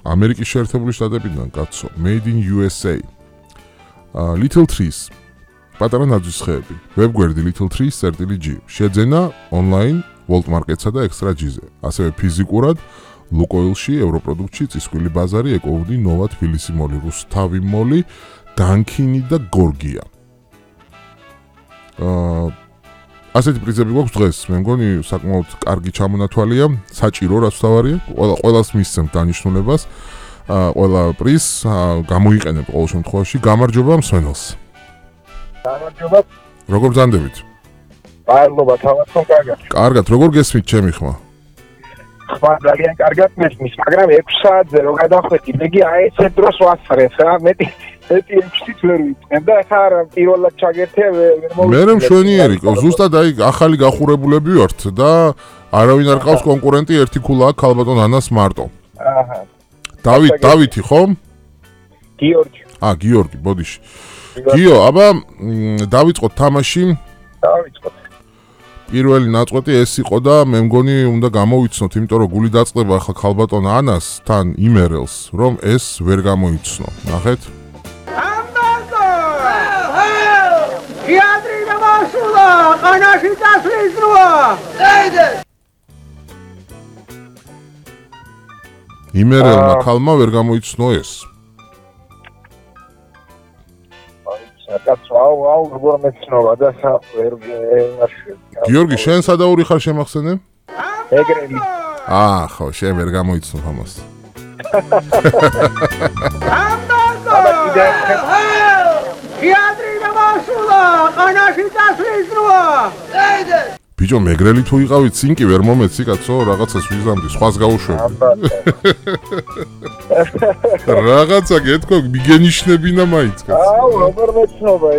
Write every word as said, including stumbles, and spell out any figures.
ამერიკის შეერთებული შტატებიდან, კაცო, made in U S A. Uh, Little Trees. პატარა ნაძვისხეები. ვებგვერდი little trees წერტილი ჯი. შეძენა online World Market-სა და Extra G-ზე. ასევე ფიზიკურად Lukoil-ში, ევროპროდუქტში, წისქვილი ბაზარი, ეკოუდი, ნოვა, თბილისი მოლი, რუსთავი მოლი, დანქინი და გორგია. აა ასეთი პრიზები გვაქვს დღეს. მე მგონი საკმაოდ კარგი ჩამონათვალია, საჭირო რაც თავარია. ყველა ყველას მისცემთ დანიშნულებას. აა ყველა პრიზ გამოიყენებ ყოველ შემთხვევაში. გამარჯობა მსმენელს. გამარჯობა. როგორ ბრძანდებით? მადლობა, თავად ხომ კარგად. კარგად, როგორ გესმით ჩემი ხმა? ხმა ძალიან კარგად მესმის, მაგრამ ექვს საათზე რო გადახვედი, მე კი აი ეს დროს ვასწრეს რა, მეტი მეტი ექვსით ვერ ვიწევ და ახლა არ პირველად ჩაგერთე ვერ მოვიწევ. მე მშვენიერი, ზუსტად აი ახალი გახურებულები ვართ და არავინ არ ყავს კონკურენტი ერთი ქულა აქვს ქალბატონ ანას მარტო. აჰა. დავით, დავითი ხო? გიორგი. აა, გიორგი, ბოდიში. გიო, აბა დავიწყოთ თამაში. დავიწყოთ. პირველი ნაწყვეტი ეს იყო და მე მგონი უნდა გამოვიცნოთ, იმიტომ რომ გული დაწყდება ახლა ქალბატონ ანას თან იმერელს, რომ ეს ვერ გამოიცნო. ნახეთ? ამბაზო! თეატრინა მასულა, ყანაში დასვლის როა. დაიდე! იმერელმა ქალმა ვერ გამოიცნო ეს. კაცო, აუ, აუ, როგორ მეცნობა და ვერ ვიმარშვი. გიორგი, შენ სადაური ხარ შემახსენე? ეგრელი. აა, ხო, შენ ვერ გამოიცნო ამას. ამბაზო! თეატრინა მასულა, ყანაში დასვლის როა. დაიდე! ბიჭო, მეგრელი თუ იყავით, წინკი ვერ მომეცი, კაცო, რაღაცას ვიზამდი, სხვას გავუშვები. რაღაცა გეთქო, მიგენიშნებინა მაინც, კაცო. აუ, როგორ მეცნობა